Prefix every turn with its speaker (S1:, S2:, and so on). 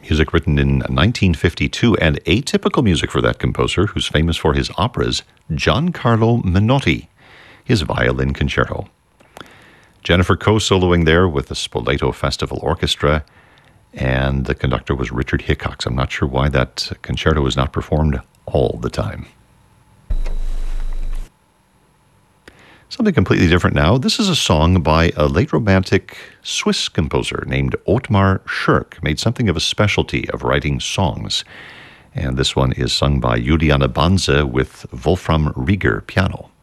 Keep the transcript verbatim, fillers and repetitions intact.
S1: music written in nineteen fifty-two, and atypical music for that composer, who's famous for his operas, Giancarlo Menotti, his violin concerto. Jennifer co-soloing there with the Spoleto Festival Orchestra, and the conductor was Richard Hickox. I'm not sure why that concerto is not performed all the time. Something completely different now. This is a song by a late Romantic Swiss composer named Ottmar Schirk, made something of a specialty of writing songs. And this one is sung by Juliana Banze with Wolfram Rieger piano.